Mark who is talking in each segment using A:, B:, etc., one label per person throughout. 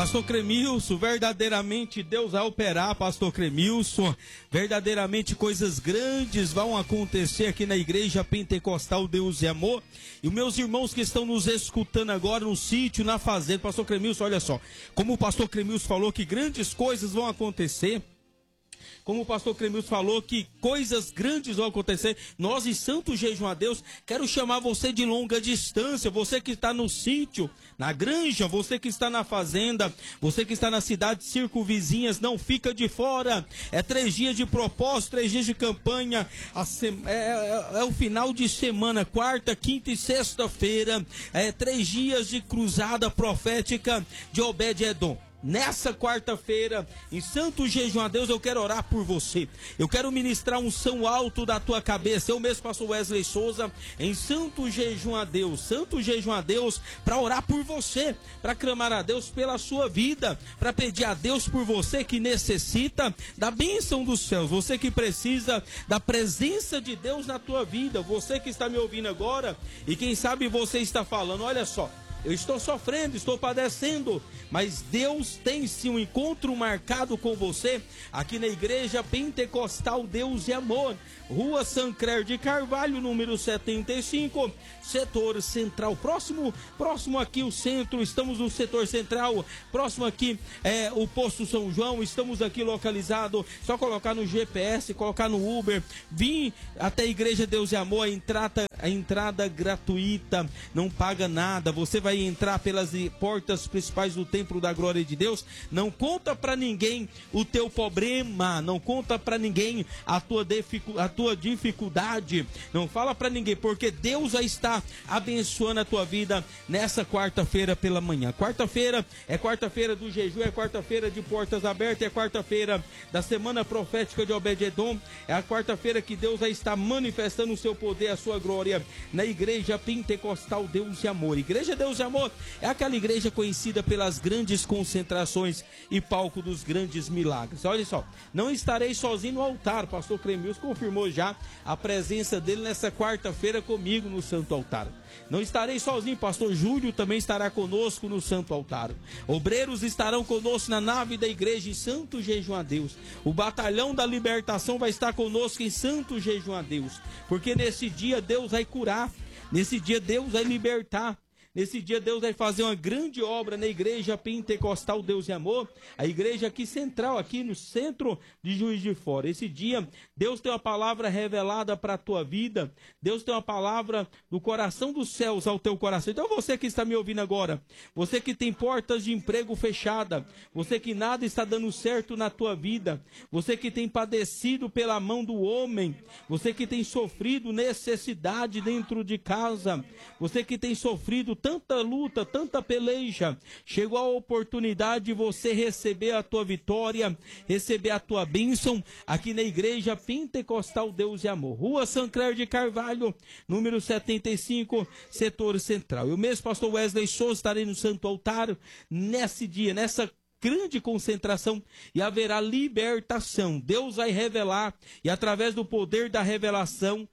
A: Pastor Cremilson, verdadeiramente Deus vai operar, Pastor Cremilson. Verdadeiramente coisas grandes vão acontecer aqui na Igreja Pentecostal Deus e Amor. E os meus irmãos que estão nos escutando agora no sítio, na fazenda, Pastor Cremilson, olha só. Como o Pastor Cremilson falou que grandes coisas vão acontecer. Como o pastor Cremilson falou que coisas grandes vão acontecer, nós em Santo Jejum a Deus, quero chamar você de longa distância, você que está no sítio, na granja, você que está na fazenda, você que está na cidade circunvizinhas, não fica de fora. É 3 dias de propósito, 3 dias de campanha, é o final de semana, quarta, quinta e sexta-feira, 3 dias de cruzada profética de Obed-Edom. Nessa quarta-feira, em Santo Jejum a Deus, eu quero orar por você. Eu quero ministrar um unção alto da tua cabeça. Eu mesmo, pastor Wesley Souza, em Santo Jejum a Deus, para orar por você, para clamar a Deus pela sua vida, para pedir a Deus por você que necessita da bênção dos céus, você que precisa da presença de Deus na tua vida, você que está me ouvindo agora, e quem sabe você está falando, olha só, eu estou sofrendo, estou padecendo, mas Deus tem sim um encontro marcado com você aqui na Igreja Pentecostal Deus e Amor, Rua Sancler de Carvalho, número 75, setor central, próximo aqui o centro, estamos no setor central, próximo aqui o posto São João, estamos aqui localizado, só colocar no GPS, colocar no Uber, vim até a Igreja Deus e Amor, a entrada gratuita, não paga nada, você vai entrar pelas portas principais do Templo da Glória de Deus, não conta pra ninguém o teu problema, não conta pra ninguém a tua dificuldade, não fala pra ninguém, porque Deus já está abençoando a tua vida nessa quarta-feira pela manhã. Quarta-feira é quarta-feira do jejum, é quarta-feira de portas abertas, é quarta-feira da semana profética de Obed-Edom, é a quarta-feira que Deus já está manifestando o seu poder, a sua glória na Igreja Pentecostal Deus e Amor. Igreja Deus e Amor é aquela igreja conhecida pelas grandes concentrações e palco dos grandes milagres. Olha só, não estarei sozinho no altar, pastor Cremilson confirmou já a presença dele nessa quarta-feira comigo no Santo Altar. Não estarei sozinho, pastor Júlio também estará conosco no Santo Altar. Obreiros estarão conosco na nave da igreja em Santo Jejum a Deus. O batalhão da libertação vai estar conosco em Santo Jejum a Deus, porque nesse dia Deus vai curar, nesse dia Deus vai libertar. Nesse dia Deus vai fazer uma grande obra na Igreja Pentecostal Deus e Amor, a igreja aqui central, aqui no centro de Juiz de Fora. Esse dia Deus tem uma palavra revelada para a tua vida, Deus tem uma palavra do coração dos céus ao teu coração. Então você que está me ouvindo agora, você que tem portas de emprego fechada, você que nada está dando certo na tua vida, você que tem padecido pela mão do homem, você que tem sofrido necessidade dentro de casa, você que tem sofrido tanta luta, tanta peleja, chegou a oportunidade de você receber a tua vitória, receber a tua bênção aqui na Igreja Pentecostal Deus e Amor, Rua Sancler de Carvalho, número 75, setor central. Eu mesmo, pastor Wesley Souza, estarei no Santo Altar nesse dia, nessa grande concentração, e haverá libertação. Deus vai revelar, e através do poder da revelação,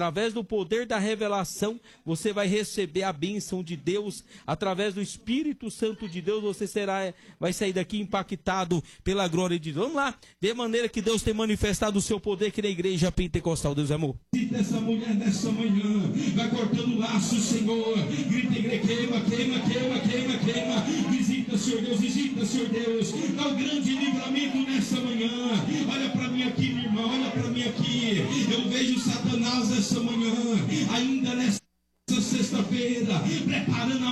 A: você vai receber a bênção de Deus, através do Espírito Santo de Deus, você vai sair daqui impactado pela glória de Deus. Vamos lá, ver a maneira que Deus tem manifestado o seu poder aqui na Igreja Pentecostal Deus e Amor.
B: Essa mulher nessa manhã, vai cortando laços, Senhor, grita, queima, visita, Senhor Deus, dá um grande livramento nessa manhã. Olha para mim aqui, minha irmã, olha para mim aqui, eu vejo Satanás essa manhã, ainda nessa sexta-feira, preparando a